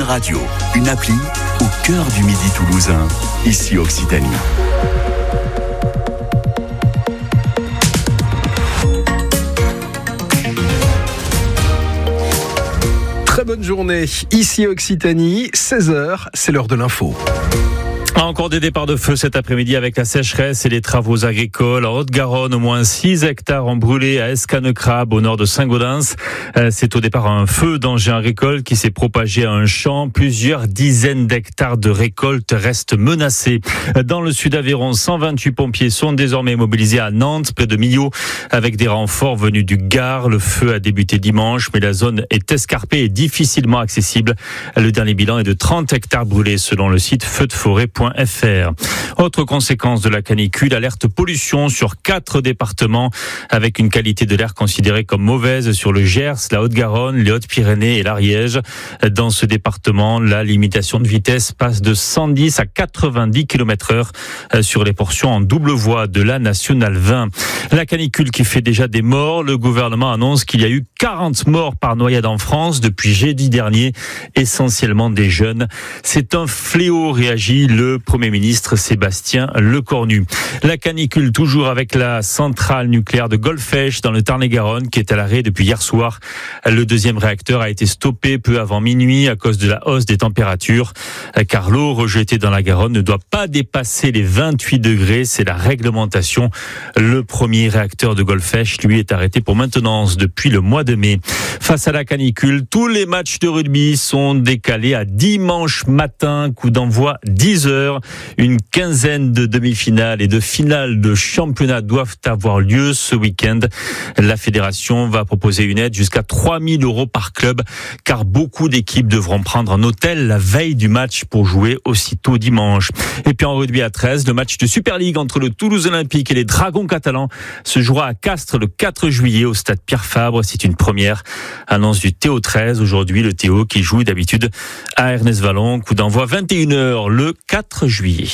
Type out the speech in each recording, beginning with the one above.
radio, une appli au cœur du Midi toulousain, ici Occitanie. Très bonne journée, ici Occitanie, 16h, c'est l'heure de l'info. Encore des départs de feu cet après-midi avec la sécheresse et les travaux agricoles. En Haute-Garonne, au moins 6 hectares ont brûlé à Escanecrabe, au nord de Saint-Gaudens. C'est au départ un feu d'engin agricole qui s'est propagé à un champ. Plusieurs dizaines d'hectares de récolte restent menacés. Dans le sud Aveyron, 128 pompiers sont désormais mobilisés à Nantes, près de Millau, avec des renforts venus du Gard. Le feu a débuté dimanche, mais la zone est escarpée et difficilement accessible. Le dernier bilan est de 30 hectares brûlés, selon le site feudeforêt.fr. Autre conséquence de la canicule, alerte pollution sur 4 départements avec une qualité de l'air considérée comme mauvaise sur le Gers, la Haute-Garonne, les Hautes-Pyrénées et l'Ariège. Dans ce département, la limitation de vitesse passe de 110 à 90 km/h sur les portions en double voie de la Nationale 20. La canicule qui fait déjà des morts, le gouvernement annonce qu'il y a eu 40 morts par noyade en France depuis jeudi dernier, essentiellement des jeunes. C'est un fléau, réagit le Premier ministre Sébastien Lecornu. La canicule toujours avec la centrale nucléaire de Golfech dans le Tarn-et-Garonne qui est à l'arrêt depuis hier soir. Le deuxième réacteur a été stoppé peu avant minuit à cause de la hausse des températures, car l'eau rejetée dans la Garonne ne doit pas dépasser les 28 degrés. C'est la réglementation. Le premier réacteur de Golfech, lui, est arrêté pour maintenance depuis le mois de mai. Face à la canicule, tous les matchs de rugby sont décalés à dimanche matin, coup d'envoi 10h. Une quinzaine de demi-finales et de finales de championnat doivent avoir lieu ce week-end. La fédération va proposer une aide jusqu'à 3 000 € par club, car beaucoup d'équipes devront prendre un hôtel la veille du match pour jouer aussitôt dimanche. Et puis en rugby à 13, le match de Super League entre le Toulouse Olympique et les Dragons catalans se jouera à Castres le 4 juillet au stade Pierre Fabre. C'est une première. Annonce du Théo 13 aujourd'hui, le Théo qui joue d'habitude à Ernest-Vallon. Coup d'envoi 21h le 4 juillet.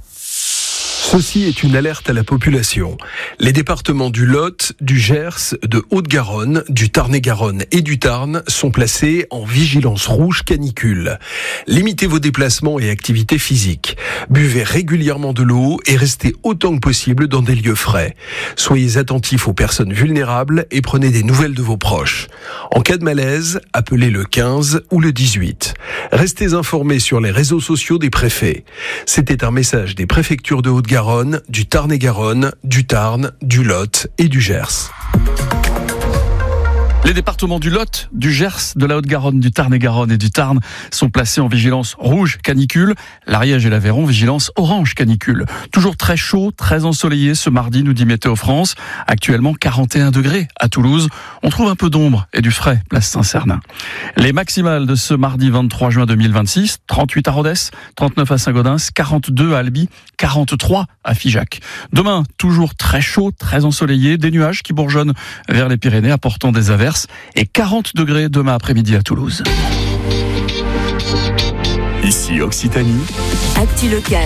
Ceci est une alerte à la population. Les départements du Lot, du Gers, de Haute-Garonne, du Tarn-et-Garonne et du Tarn sont placés en vigilance rouge canicule. Limitez vos déplacements et activités physiques. Buvez régulièrement de l'eau et restez autant que possible dans des lieux frais. Soyez attentifs aux personnes vulnérables et prenez des nouvelles de vos proches. En cas de malaise, appelez le 15 ou le 18. Restez informés sur les réseaux sociaux des préfets. C'était un message des préfectures de Haute-Garonne, du Tarn-et-Garonne, du Tarn, du Lot et du Gers. Les départements du Lot, du Gers, de la Haute-Garonne, du Tarn-et-Garonne et du Tarn sont placés en vigilance rouge canicule. L'Ariège et l'Aveyron, vigilance orange canicule. Toujours très chaud, très ensoleillé ce mardi, nous dit Météo France. Actuellement 41 degrés à Toulouse. On trouve un peu d'ombre et du frais, place Saint-Cernin. Les maximales de ce mardi 23 juin 2026, 38 à Rodez, 39 à Saint-Gaudens, 42 à Albi, 43 à Figeac. Demain, toujours très chaud, très ensoleillé, des nuages qui bourgeonnent vers les Pyrénées apportant des averses. Et 40 degrés demain après-midi à Toulouse. Ici Occitanie. Actu local.